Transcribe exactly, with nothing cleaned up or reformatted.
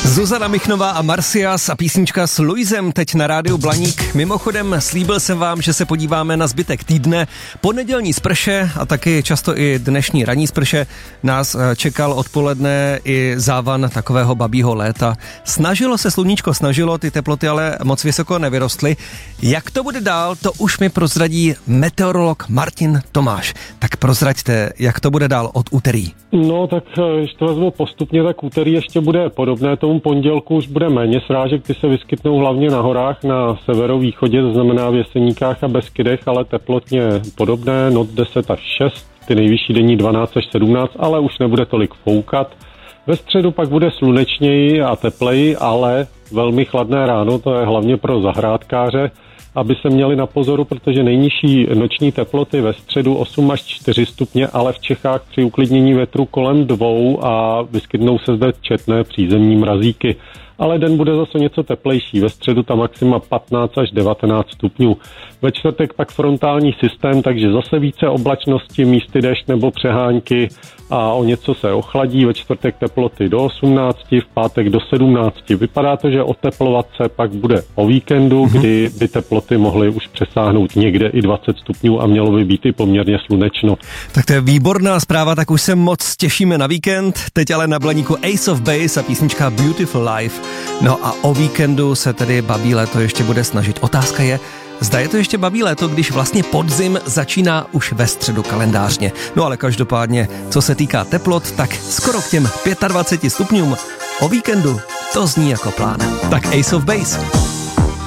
Zuzana Michnová a Marcias a písnička s Luisem teď na rádiu Blaník. Mimochodem slíbil jsem vám, že se podíváme na zbytek týdne. Pondělní sprše a taky často i dnešní ranní sprše nás čekal odpoledne i závan takového babího léta. Snažilo se sluníčko, snažilo, ty teploty ale moc vysoko nevyrostly. Jak to bude dál, to už mi prozradí meteorolog Martin Tomáš. Tak prozraďte, jak to bude dál od úterý. No tak když to vezmu postupně, tak úterý ještě bude podobné tomu pondělku, už bude méně srážek, ty se vyskytnou hlavně na horách na severovýchodě, to znamená v Jeseníkách a Beskydech, ale teplotně podobné, noc deset až šest, ty nejvyšší denní dvanáct až sedmnáct, ale už nebude tolik foukat. Ve středu pak bude slunečněji a tepleji, ale velmi chladné ráno, to je hlavně pro zahrádkáře, aby se měli na pozoru, protože nejnižší noční teploty ve středu osm až čtyři stupně, ale v Čechách při uklidnění větru kolem dvou a vyskytnou se zde četné přízemní mrazíky. Ale den bude zase něco teplejší. Ve středu ta maxima patnáct až devatenáct stupňů. Ve čtvrtek pak frontální systém, takže zase více oblačnosti, místy déšť nebo přehánky a o něco se ochladí. Ve čtvrtek teploty do osmnácti, v pátek do sedmnácti. Vypadá to, že oteplovat se pak bude o víkendu, mm-hmm. kdy by teploty mohly už přesáhnout někde i dvacet stupňů a mělo by být i poměrně slunečno. Tak to je výborná zpráva, tak už se moc těšíme na víkend. Teď ale na Blaníku Ace of Base a písnička Beautiful Life. No a o víkendu se tedy babí léto ještě bude snažit. Otázka je, zda je to ještě babí léto, když vlastně podzim začíná už ve středu kalendářně. No ale každopádně, co se týká teplot, tak skoro k těm dvaceti pěti stupňům o víkendu to zní jako plán. Tak Ace of Base.